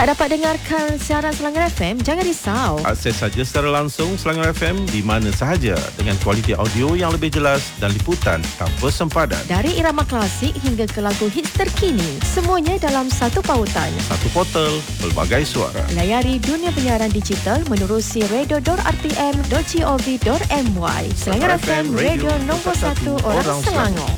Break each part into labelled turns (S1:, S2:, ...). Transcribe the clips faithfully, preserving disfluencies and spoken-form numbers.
S1: Dapat dengarkan siaran Selangor F M? Jangan risau.
S2: Akses saja secara langsung Selangor F M di mana sahaja dengan kualiti audio yang lebih jelas dan liputan tanpa sempadan.
S1: Dari irama klasik hingga ke lagu hits terkini, semuanya dalam satu pautan.
S2: Satu portal, pelbagai suara.
S1: Layari dunia penyiaran digital menerusi radio dot r t m dot gov dot m y. Selangor F M, radio nombor satu orang, orang Selangor.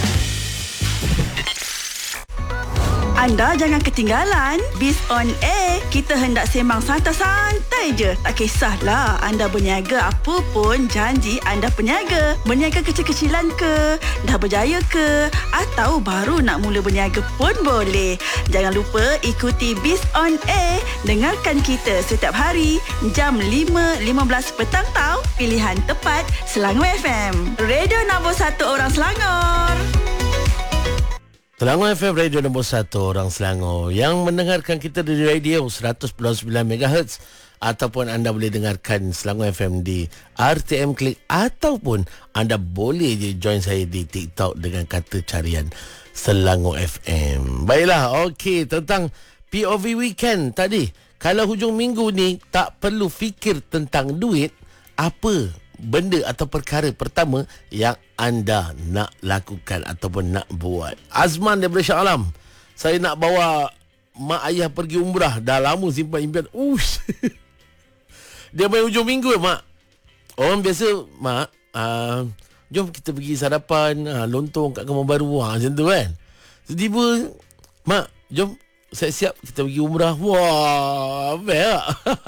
S3: Anda jangan ketinggalan Biz on Air. Kita hendak sembang santai-santai je. Tak kisahlah anda berniaga apa pun, janji anda peniaga. Berniaga kecil-kecilan ke, dah berjaya ke, atau baru nak mula berniaga pun boleh. Jangan lupa ikuti Biz on Air. Dengarkan kita setiap hari jam lima lima belas petang tau. Pilihan tepat Selangor F M. Radio nombor satu orang Selangor.
S4: Selangor F M, radio nombor satu orang Selangor. Yang mendengarkan kita di radio seratus sembilan megahertz, ataupun anda boleh dengarkan Selangor F M di R T M Klik, ataupun anda boleh je join saya di TikTok dengan kata carian Selangor F M. Baiklah, okey, tentang P O V Weekend tadi. Kalau hujung minggu ni tak perlu fikir tentang duit, apa benda atau perkara pertama yang anda nak lakukan ataupun nak buat? Azman daripada Shah Alam. Saya nak bawa mak ayah pergi umrah. Dah lama simpan impian. Ush. Dia main hujung minggu, mak. Orang biasa, mak, uh, jom kita pergi sarapan, uh, lontong kat kamar baru. Ha, macam tu kan. Tiba-tiba, mak, jom siap-siap kita pergi umrah. Wah, best.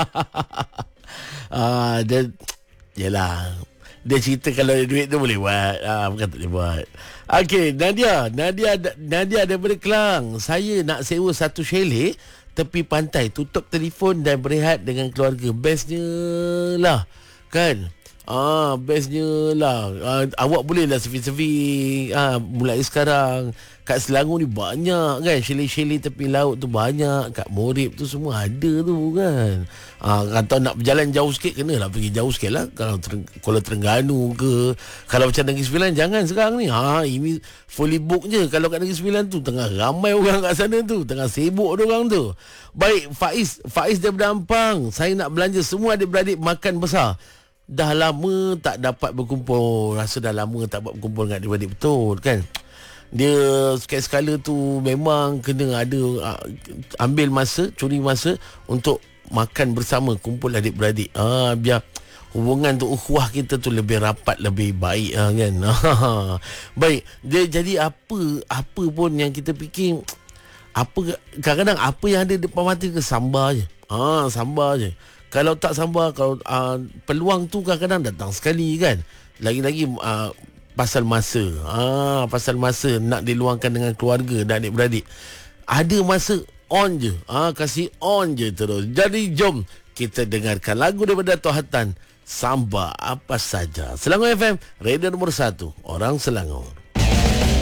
S4: uh, dan yelah, dia cerita kalau ada duit tu boleh buat. Ah, bukan tak boleh buat. Okey, Nadia, Nadia Nadia daripada Kelang. Saya nak sewa satu chalet tepi pantai, tutup telefon dan berehat dengan keluarga. Bestnya lah, kan? Ah, bestnya lah. Ah, awak boleh lah survey-survey. Ah, mulai sekarang kat Selangor ni banyak kan, chalet-chalet tepi laut tu banyak. Kat Morib tu semua ada tu kan. Ah, kalau nak berjalan jauh sikit, kenalah pergi jauh sikit lah. Kalau Ter- Kuala Terengganu ke, kalau macam Negeri Sembilan, jangan sekarang ni. Ha, ini fully book je. Kalau kat Negeri Sembilan tu tengah ramai orang kat sana tu, tengah sibuk orang tu. Baik, Faiz Faiz daripada Ampang. Saya nak belanja semua adik-beradik makan besar. Dah lama tak dapat berkumpul. Rasa dah lama tak dapat berkumpul dengan adik-beradik, betul kan? Dia sekali-sekala tu memang kena ada uh, ambil masa, curi masa untuk makan bersama, kumpul adik-beradik. Ah, biar hubungan tu, ukhuwah kita tu lebih rapat, lebih baik, ah, kan? Baik, dia jadi apa apa pun yang kita fikir, apa kadang-kadang apa yang ada depan mata ke sambar je. Ah, sambar je. Kalau tak sambar, kalau uh, peluang tu kadang-kadang datang sekali kan. Lagi-lagi uh, pasal masa. Ah, pasal masa nak diluangkan dengan keluarga dan adik-beradik. Ada masa on je. Ah, kasih on je terus. Jadi jom kita dengarkan lagu daripada Dato' Hatan, Sambar Apa Saja. Selangor F M, radio nombor satu orang Selangor.